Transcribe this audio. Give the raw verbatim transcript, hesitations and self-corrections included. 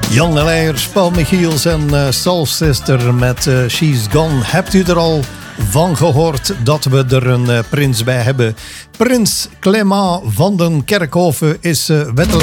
Jan de Leijers, Paul Michiels en uh, Soul Sister met uh, She's Gone. Hebt u er al van gehoord dat we er een uh, prins bij hebben? Prins Clément van den Kerkhoven is uh, wettelijk